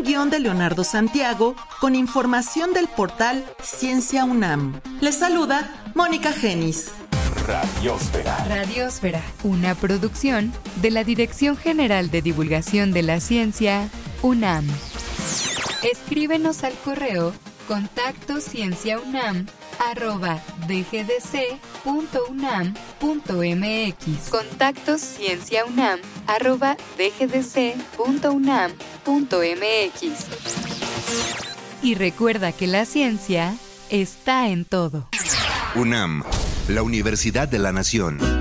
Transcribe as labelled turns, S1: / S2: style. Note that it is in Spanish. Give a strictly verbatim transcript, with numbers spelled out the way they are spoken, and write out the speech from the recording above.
S1: un guión de Leonardo Santiago con información del portal Ciencia UNAM. Les saluda Mónica Genis.
S2: Radiosfera.
S3: Radiosfera, una producción de la Dirección General de Divulgación de la Ciencia, UNAM. Escríbenos al correo contacto cienciaunam arroba dgdc.unam.mx. Contacto cienciaunam arroba dgdc.unam.mx. Y recuerda que la ciencia está en todo.
S4: UNAM, la Universidad de la Nación.